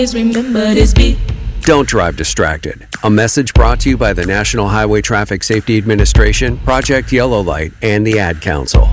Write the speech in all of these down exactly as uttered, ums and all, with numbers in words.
remember this beat. Don't drive distracted. A message brought to you by the National Highway Traffic Safety Administration, Project Yellow Light, and the Ad Council.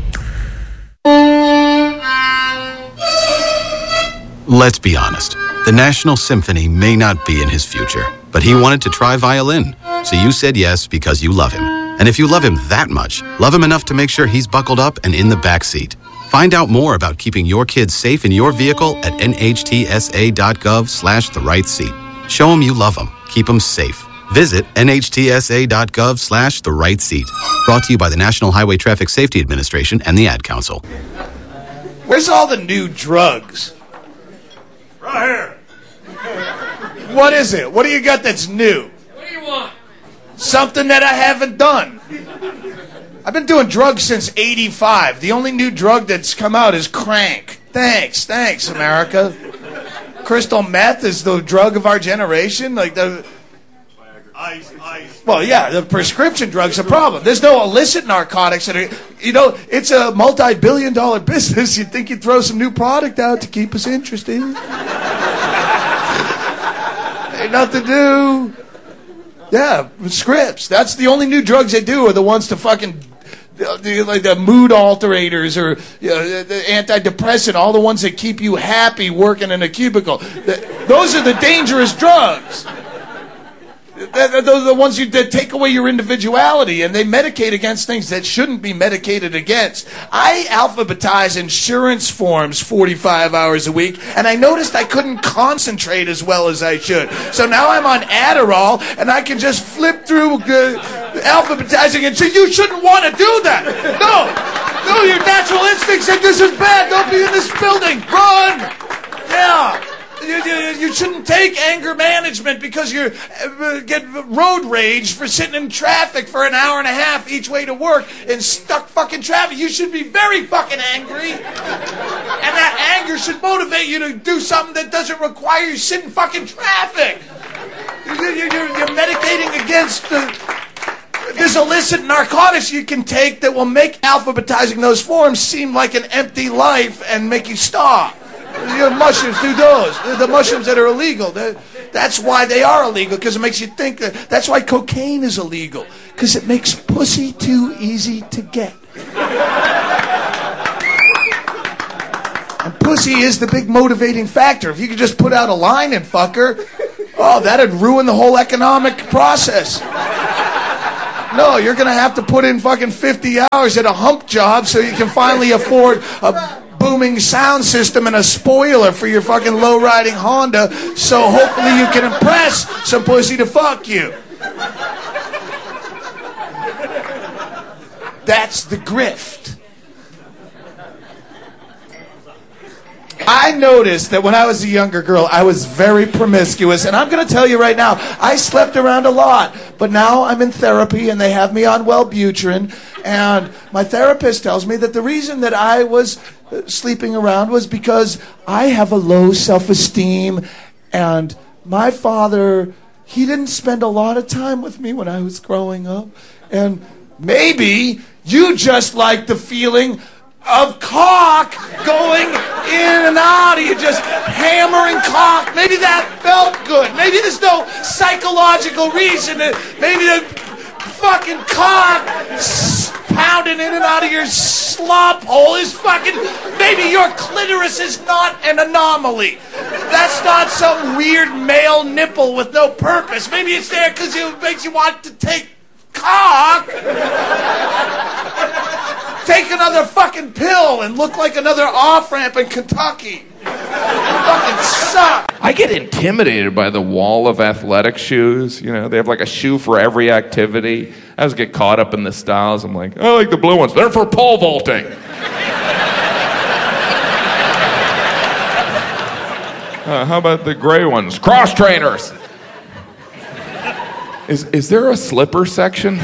Let's be honest. The National Symphony may not be in his future, but he wanted to try violin. So you said yes because you love him. And if you love him that much, love him enough to make sure he's buckled up and in the back seat. Find out more about keeping your kids safe in your vehicle at nhtsa.gov slash the right seat. Show them you love them. Keep them safe. Visit nhtsa.gov slash the right seat. Brought to you by the National Highway Traffic Safety Administration and the Ad Council. Where's all the new drugs? Right here. What is it? What do you got that's new? What do you want? Something that I haven't done. I've been doing drugs since eighty-five. The only new drug that's come out is crank. Thanks, thanks, America. Crystal meth is the drug of our generation. Like the Ice, ice. Well, yeah, the prescription drug's a problem. There's no illicit narcotics that are, you know, it's a multi-billion dollar business. You'd think you'd throw some new product out to keep us interested. Ain't nothing to do. Yeah, scripts. That's the only new drugs they do are the ones to fucking, the, like the mood alterators or you know, the antidepressant, all the ones that keep you happy working in a cubicle. The, those are the dangerous drugs. Those are the ones you, that take away your individuality, and they medicate against things that shouldn't be medicated against. I alphabetize insurance forms forty-five hours a week, and I noticed I couldn't concentrate as well as I should. So now I'm on Adderall, and I can just flip through uh, alphabetizing and say, you shouldn't want to do that. No, no, your natural instinct said this is bad. Don't be in this building. Run. Yeah. You, you, you shouldn't take anger management because you uh, get road rage for sitting in traffic for an hour and a half each way to work in stuck fucking traffic. You should be very fucking angry. And that anger should motivate you to do something that doesn't require you to sit in fucking traffic. You're, you're, you're medicating against the... There's illicit narcotics you can take that will make alphabetizing those forms seem like an empty life and make you stop. You know, mushrooms do those. The mushrooms that are illegal. That's why they are illegal, because it makes you think that. That's why cocaine is illegal, because it makes pussy too easy to get. And pussy is the big motivating factor. If you could just put out a line and fuck her, oh, that'd ruin the whole economic process. No, you're going to have to put in fucking fifty hours at a hump job so you can finally afford a booming sound system and a spoiler for your fucking low-riding Honda, so hopefully you can impress some pussy to fuck you. That's the grift. I noticed that when I was a younger girl, I was very promiscuous, and I'm going to tell you right now, I slept around a lot, but now I'm in therapy, and they have me on Wellbutrin, and my therapist tells me that the reason that I was sleeping around was because I have a low self-esteem, and my father, he didn't spend a lot of time with me when I was growing up, and maybe you just like the feeling of cock going in and out of you, just hammering cock. Maybe that felt good. Maybe there's no psychological reason. That maybe the fucking cock pounding in and out of your slop hole is fucking... Maybe your clitoris is not an anomaly. That's not some weird male nipple with no purpose. Maybe it's there because it makes you want to take cock. Take another fucking pill and look like another off-ramp in Kentucky. Fucking suck. I get intimidated by the wall of athletic shoes. You know, they have like a shoe for every activity. I always get caught up in the styles. I'm like, I like the blue ones. They're for pole vaulting. uh, how about the gray ones? Cross trainers. Is is there a slipper section?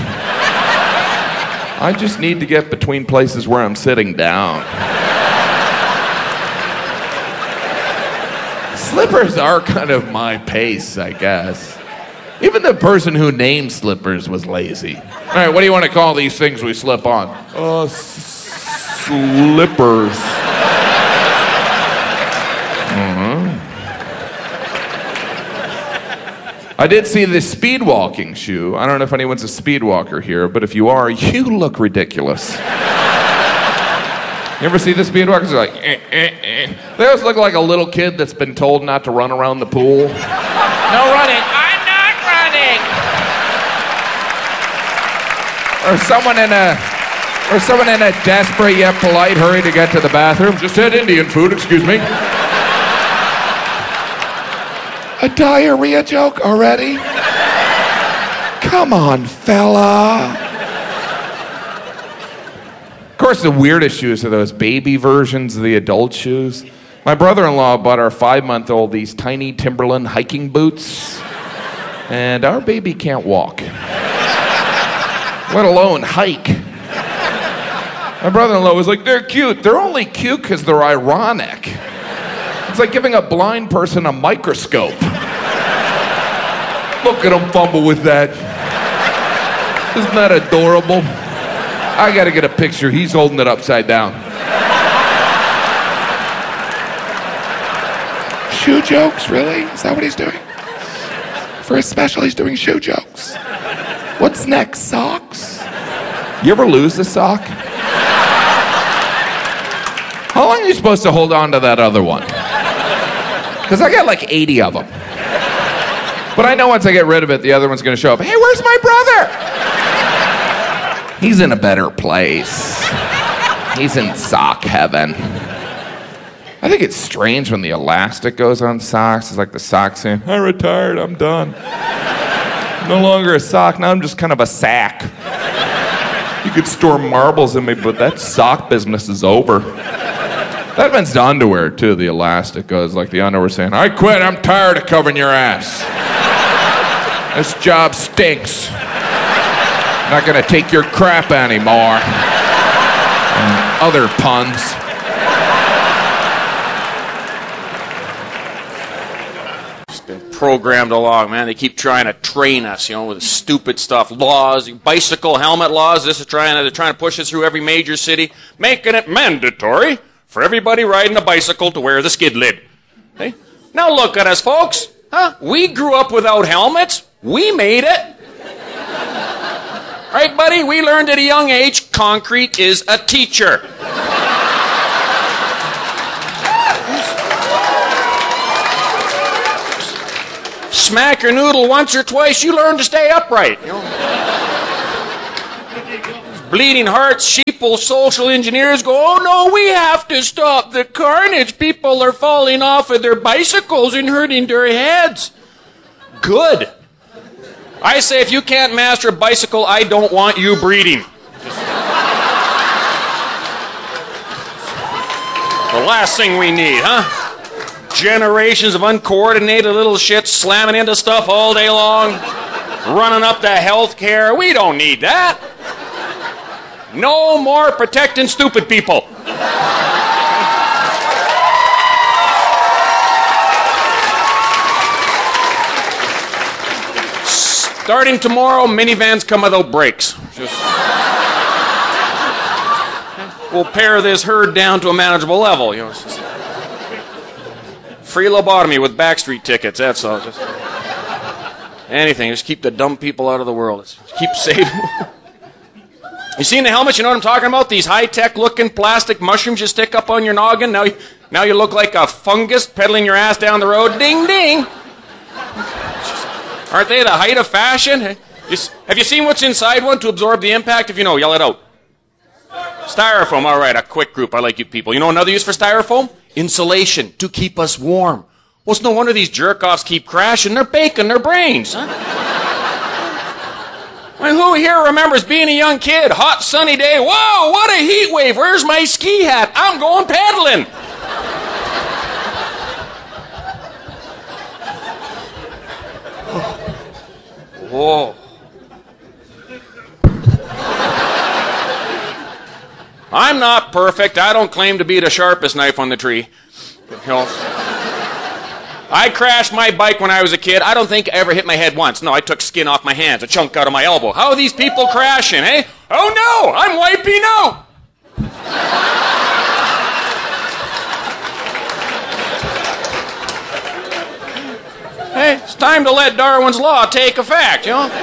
I just need to get between places where I'm sitting down. Slippers are kind of my pace, I guess. Even the person who named slippers was lazy. All right, what do you want to call these things we slip on? Uh, s- slippers. Uh-huh. I did see the speed walking shoe. I don't know if anyone's a speed walker here, but if you are, you look ridiculous. You ever see the speed walkers? They're like, eh, eh, eh. They always look like a little kid that's been told not to run around the pool. No running. I'm not running. Or someone in a, or someone in a desperate yet polite hurry to get to the bathroom. Just had Indian food, excuse me. A diarrhea joke already? Come on, fella. Of course, the weirdest shoes are those baby versions of the adult shoes. My brother-in-law bought our five-month-old these tiny Timberland hiking boots, and our baby can't walk, let alone hike. My brother-in-law was like, they're cute. They're only cute because they're ironic. It's like giving a blind person a microscope. Look at him fumble with that. Isn't that adorable? I gotta get a picture. He's holding it upside down. Shoe jokes, really? Is that what he's doing? For his special, he's doing shoe jokes. What's next, socks? You ever lose a sock? How long are you supposed to hold on to that other one? Because I got like eighty of them. But I know once I get rid of it, the other one's going to show up. Hey, where's my brother? He's in a better place. He's in sock heaven. I think it's strange when the elastic goes on socks. It's like the sock saying, I retired, I'm done. No longer a sock, now I'm just kind of a sack. You could store marbles in me, but that sock business is over. That happens to underwear, too. The elastic goes like the underwear saying, I quit, I'm tired of covering your ass. This job stinks. I'm not gonna take your crap anymore. And other puns. It's been programmed along, man. They keep trying to train us, you know, with stupid stuff. Laws, bicycle helmet laws. This is trying to, they're trying to push it through every major city, making it mandatory for everybody riding a bicycle to wear the skid lid. Hey? Now look at us, folks. Huh? We grew up without helmets. We made it. Right, buddy? We learned at a young age, concrete is a teacher. Smack your noodle once or twice, you learn to stay upright. You know? Bleeding hearts, sheeple social engineers go, oh no, we have to stop the carnage. People are falling off of their bicycles and hurting their heads. Good. I say if you can't master a bicycle, I don't want you breeding. The last thing we need, huh? Generations of uncoordinated little shit slamming into stuff all day long, running up to health care. We don't need that. No more protecting stupid people. Starting tomorrow, minivans come without brakes. Just... we'll pare this herd down to a manageable level. You know, it's just... free lobotomy with Backstreet tickets. That's all. Just anything. Just keep the dumb people out of the world. Just keep saving. You seen the helmets? You know what I'm talking about? These high-tech looking plastic mushrooms you stick up on your noggin. Now, you, now you look like a fungus pedaling your ass down the road. Ding, ding. Aren't they the height of fashion? Have you seen what's inside one to absorb the impact? If you know, yell it out. Styrofoam. All right, a quick group. I like you people. You know another use for styrofoam? Insulation, to keep us warm. Well, it's no wonder these jerk-offs keep crashing. They're baking their brains. Huh? I mean, who here remembers being a young kid? Hot, sunny day. Whoa, what a heat wave. Where's my ski hat? I'm going pedaling. Whoa. I'm not perfect. I don't claim to be the sharpest knife on the tree. You know, I crashed my bike when I was a kid. I don't think I ever hit my head once. No, I took skin off my hands, a chunk out of my elbow. How are these people crashing, eh? Oh no, I'm wiping out. Hey, It's time to let Darwin's Law take effect, you know?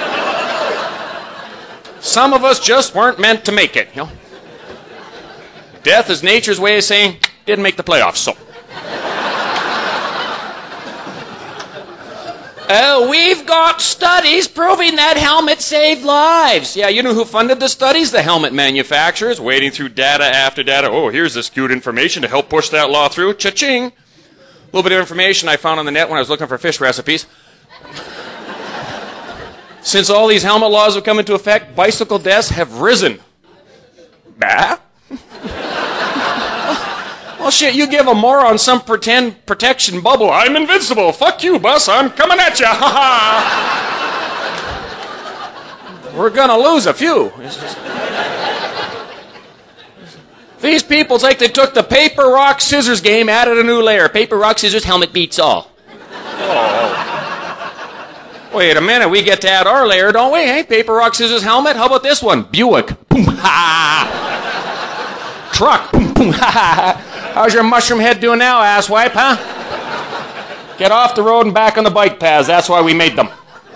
Some of us just weren't meant to make it, you know? Death is nature's way of saying, didn't make the playoffs, so. Oh, we've got studies proving that helmets saved lives. Yeah, you know who funded the studies? The helmet manufacturers, wading through data after data. Oh, here's this good information to help push that law through. Cha-ching. A little bit of information I found on the net when I was looking for fish recipes. Since all these helmet laws have come into effect, bicycle deaths have risen. Bah? Well, shit, you give a moron some pretend protection bubble. I'm invincible. Fuck you, bus. I'm coming at you. Ha ha. We're going to lose a few. Just... These people, it's like they took the paper, rock, scissors game, added a new layer. Paper, rock, scissors, helmet beats all. Oh. Wait a minute. We get to add our layer, don't we? Hey, paper, rock, scissors, helmet. How about this one? Buick. Boom, ha. Truck. Boom, boom, ha. How's your mushroom head doing now, asswipe, huh? Get off the road and back on the bike paths. That's why we made them.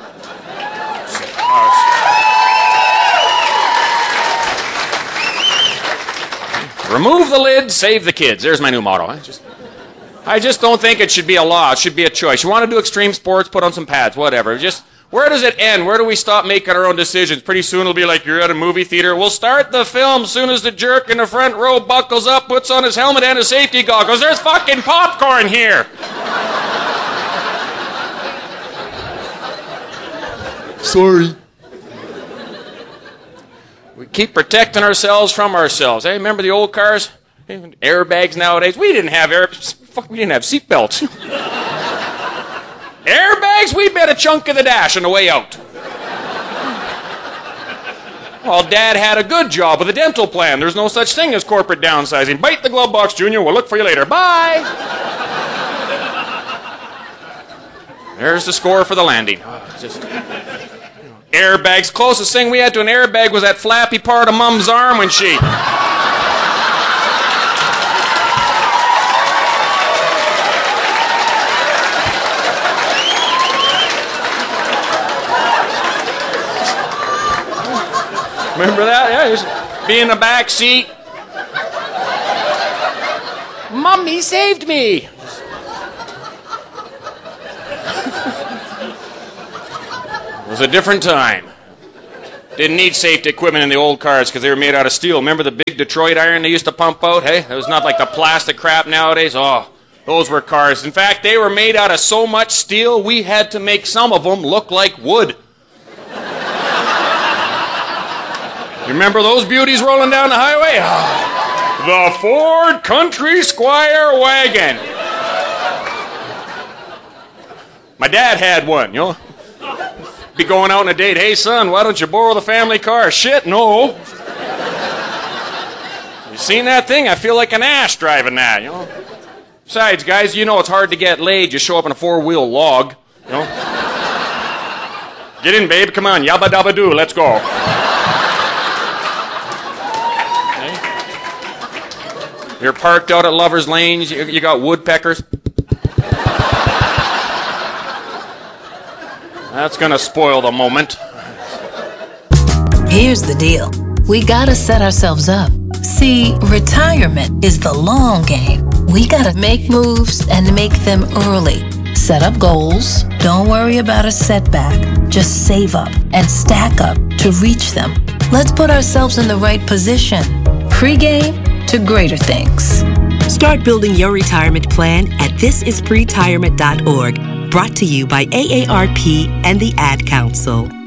Remove the lid, save the kids. There's my new motto. I just, I just don't think it should be a law. It should be a choice. You want to do extreme sports, put on some pads, whatever. Just, where does it end? Where do we stop making our own decisions? Pretty soon it'll be like you're at a movie theater. We'll start the film as soon as the jerk in the front row buckles up, puts on his helmet and his safety goggles. There's fucking popcorn here. Sorry. We keep protecting ourselves from ourselves. Hey, remember the old cars? Airbags nowadays. We didn't have air. Fuck, we didn't have seatbelts. Airbags, we bet a chunk of the dash on the way out. Well, Dad had a good job with a dental plan. There's no such thing as corporate downsizing. Bite the glove box, Junior. We'll look for you later. Bye. There's the score for the landing. Oh, just airbags. Closest thing we had to an airbag was that flappy part of Mom's arm when she... Remember that? Yeah, just be in the back seat. Mommy saved me. It was a different time. Didn't need safety equipment in the old cars because they were made out of steel. Remember the big Detroit iron they used to pump out? Hey, it was not like the plastic crap nowadays. Oh, those were cars. In fact, they were made out of so much steel, we had to make some of them look like wood. You remember those beauties rolling down the highway? Oh, the Ford Country Squire wagon. My dad had one, you know. Be going out on a date. Hey, son, why don't you borrow the family car? Shit, no. You seen that thing? I feel like an ass driving that, you know. Besides, guys, you know it's hard to get laid. You show up in a four-wheel log, you know. Get in, babe. Come on. Yabba dabba doo. Let's go. You're parked out at Lover's Lanes. You, you got woodpeckers. That's going to spoil the moment. Here's the deal. We got to set ourselves up. See, retirement is the long game. We got to make moves and make them early. Set up goals. Don't worry about a setback. Just save up and stack up to reach them. Let's put ourselves in the right position. Pre-game to greater things. Start building your retirement plan at this is pre retirement dot org. Brought to you by A A R P and the Ad Council.